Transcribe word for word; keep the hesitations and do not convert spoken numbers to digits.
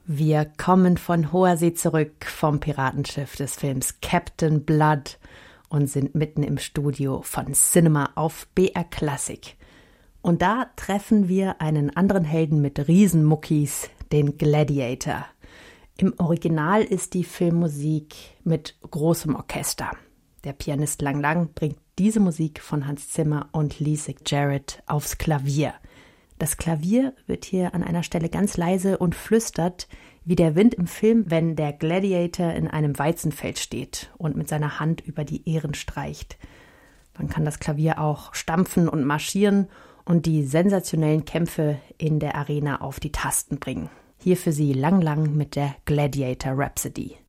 Wir kommen von hoher See zurück vom Piratenschiff des Films Captain Blood und sind mitten im Studio von Cinema auf B R Classic. Und da treffen wir einen anderen Helden mit Riesenmuckis, den Gladiator. Im Original ist die Filmmusik mit großem Orchester. Der Pianist Lang Lang bringt diese Musik von Hans Zimmer und Lisa Jarrett aufs Klavier. Das Klavier wird hier an einer Stelle ganz leise und flüstert, wie der Wind im Film, wenn der Gladiator in einem Weizenfeld steht und mit seiner Hand über die Ähren streicht. Dann kann das Klavier auch stampfen und marschieren und die sensationellen Kämpfe in der Arena auf die Tasten bringen. Hier für Sie Lang Lang mit der Gladiator Rhapsody.